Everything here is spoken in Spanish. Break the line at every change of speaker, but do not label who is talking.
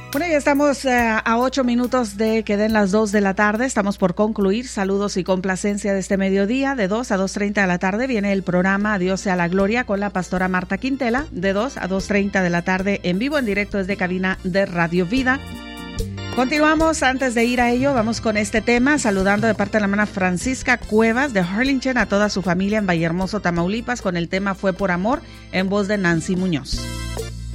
Bueno, ya estamos a 8 minutos de que den las 2 de la tarde. Estamos por concluir. Saludos y complacencia de este mediodía. De 2 a 2:30 de la tarde viene el programa A Dios sea la gloria con la pastora Marta Quintela. De 2 a 2:30 de la tarde en vivo, en directo desde cabina de Radio Vida. Continuamos. Antes de ir a ello, vamos con este tema, saludando de parte de la hermana Francisca Cuevas de Harlingen a toda su familia en Vallehermoso, Tamaulipas, con el tema Fue por Amor, en voz de Nancy Muñoz.